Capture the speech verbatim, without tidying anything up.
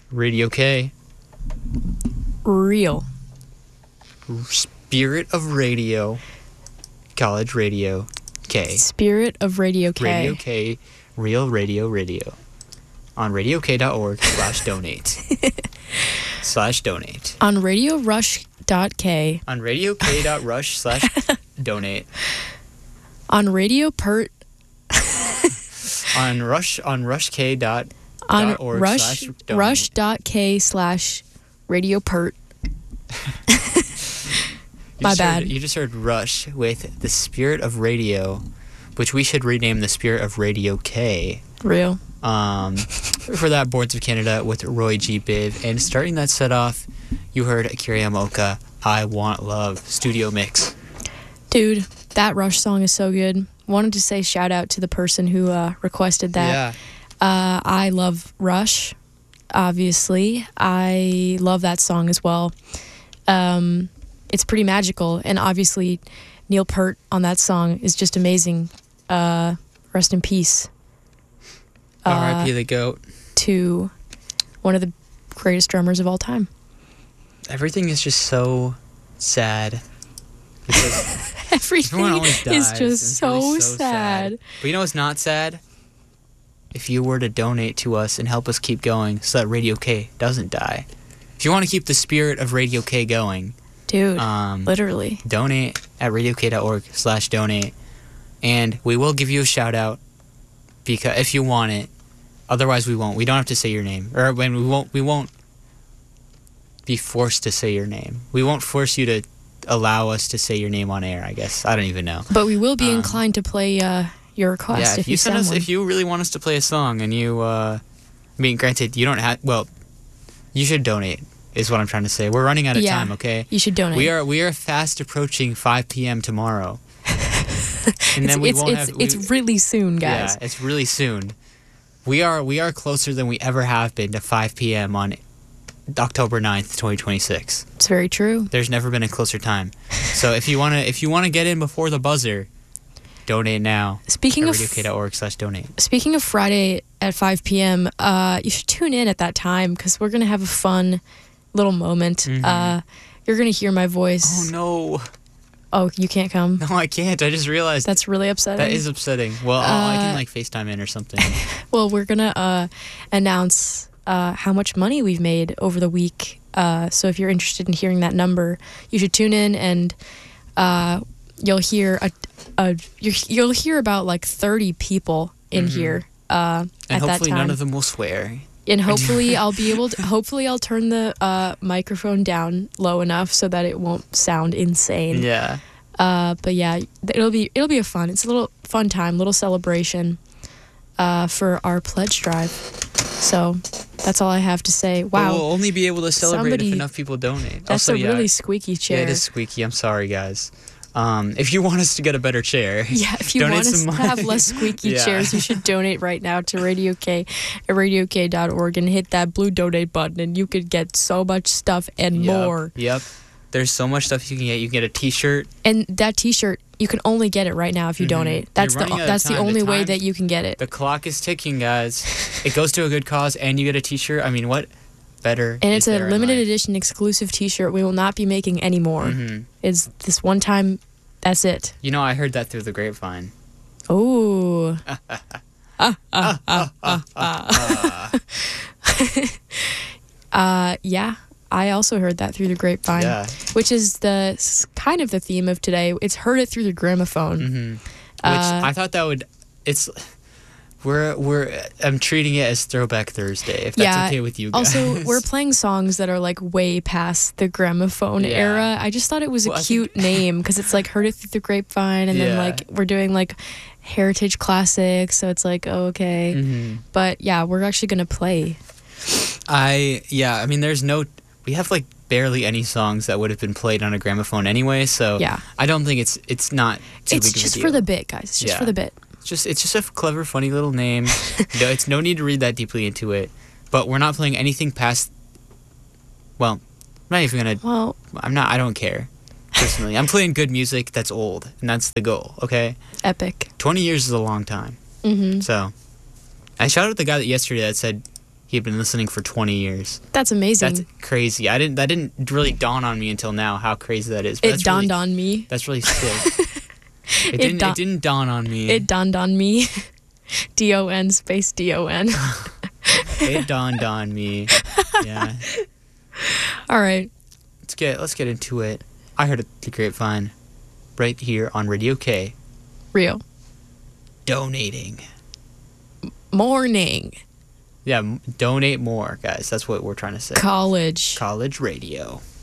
Radio K. Real. Spirit of Radio. College Radio K. Spirit of Radio K. Radio K. Real Radio Radio. On radio k dot org slash donate. slash donate. On radio rush dot k. On radio k dot rush slash donate. On radio pert. on rush on rush k dot on org rush slash donate. rush dot k slash radio pert. You My just bad. Heard, you just heard Rush with the Spirit of Radio, which we should rename the Spirit of Radio K. Real. Um, for that, Boards of Canada with Roy G. Biv. And starting that set off, you heard Akira Yamaoka, I Want Love, studio mix. Dude, that Rush song is so good. Wanted to say shout out to the person who uh, requested that. Yeah. Uh, I love Rush, obviously. I love that song as well. Um, it's pretty magical, and obviously Neil Peart on that song is just amazing. Uh, rest in peace. Uh, R I P the GOAT. To one of the greatest drummers of all time. Everything is just so sad. Because Everything everyone always dies. is and just it's so, really sad. But you know what's not sad? If you were to donate to us and help us keep going so that Radio K doesn't die. If you want to keep the spirit of Radio K going, Dude, um, literally. donate at radio k dot org slash donate. And we will give you a shout out because if you want it. Otherwise we won't. We don't have to say your name. Or when we won't we won't be forced to say your name. We won't force you to allow us to say your name on air, I guess. I don't even know. But we will be Um, inclined to play uh, your request Yeah, if, if you send send us one. if you really want us to play a song and you uh I mean granted you don't have well you should donate is what I'm trying to say. We're running out of Yeah, time, okay? You should donate. We are we are fast approaching five p.m. tomorrow. And it's then we it's, won't it's, have we- it's really soon, guys. Yeah, it's really soon. We are we are closer than we ever have been to five p.m. on October ninth, twenty twenty-six. It's very true. There's never been a closer time. So if you wanna if you wanna get in before the buzzer, donate now. Speaking at of radio k dot org slash donate. speaking of Friday at five p.m., uh, you should tune in at that time because we're gonna have a fun little moment. Mhm. Uh, you're gonna hear my voice. Oh no. Oh, you can't come. No, I can't. I just realized That's really upsetting. that is upsetting. Well, I'll- I can Uh, like FaceTime in or something. Well, we're gonna uh, announce uh, how much money we've made over the week. Uh, so if you're interested in hearing that number, you should tune in, and uh, you'll hear a, a you're, you'll hear about like thirty people in Mhm. here uh, And at that hopefully time. none of them will swear. And hopefully I'll be able to. Hopefully I'll turn the uh, microphone down low enough so that it won't sound insane. Yeah. Uh, but yeah, it'll be it'll be a fun. It's a little fun time, little celebration uh, for our pledge drive. So that's all I have to say. But Wow, we'll only be able to celebrate Somebody- if enough people donate. that's also, a yeah, really squeaky chair. Yeah, it is squeaky. I'm sorry, guys. Um, if you want us to get a better chair, Yeah, if you donate want us some to money. have less squeaky Yeah. chairs, you should donate right now to Radio K at radio k dot org and hit that blue donate button, and you could get so much stuff and Yep, more. Yep. There's so much stuff you can get. You can get a T-shirt. And that T-shirt, you can only get it right now if you Mhm. donate. That's You're the running out of that's the time. The only way time- that you can get it. The clock is ticking, guys. It goes to a good cause, and you get a T-shirt. I mean, what better? And is it's a there in limited life? edition exclusive T-shirt. We will not be making any more. Mhm. It's this one time. That's it. You know, I heard that through the grapevine. Oh. ah, ah, ah, ah, ah. uh, yeah, I also heard that through the grapevine, Yeah. which is the s- kind of the theme of today. It's heard it through the gramophone. Mm-hmm. Which Uh, I thought that would. It's. We're we're. I'm treating it as Throwback Thursday. If that's Yeah, okay with you guys. Also, we're playing songs that are like way past the gramophone Yeah. era. I just thought it was Well, a I cute name because it's like heard it through the grapevine, and then Yeah. like we're doing like heritage classics, so it's like oh, okay. Mhm. But yeah, we're actually gonna play. I yeah. I mean, there's no. We have like barely any songs that would have been played on a gramophone anyway. So Yeah. I don't think it's it's not. Too It's big of a just deal. for the bit, guys. It's just Yeah. for the bit. It's just it's just a clever, funny little name. No, it's no need to read that deeply into it. But we're not playing anything past. Well, I'm not even gonna. Well, I'm not. I don't care. Personally, I'm playing good music that's old, and that's the goal. Okay, epic. twenty years is a long time. Mm-hmm. So, I shouted out the guy that yesterday that said, he had been listening for twenty years. That's amazing. That's crazy. I didn't. That didn't really dawn on me until now how crazy that is. But it that's dawned really, on me. That's really sick. It, It didn't. da- it didn't dawn on me. It dawned on me. D O N space D O N. It dawned on me. Yeah. All right. Let's get. Let's get into it. I heard it the grapevine, right here on Radio K. Rio. Donating. Morning. Yeah, m- donate more, guys. That's what we're trying to say. College. College radio.